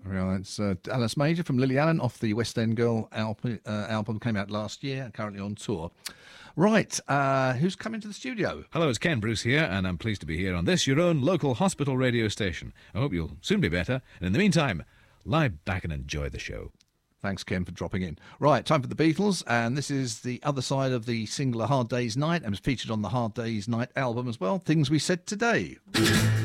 Right, it's Alice Major from Lily Allen off the West End Girl album, came out last year, currently on tour. Right, who's coming to the studio? Hello, it's Ken Bruce here, and I'm pleased to be here on this, your own local hospital radio station. I hope you'll soon be better, and in the meantime, lie back and enjoy the show. Thanks, Ken, for dropping in. Right, time for the Beatles, and this is the other side of the single A Hard Day's Night, and was featured on the Hard Day's Night album as well, Things We Said Today.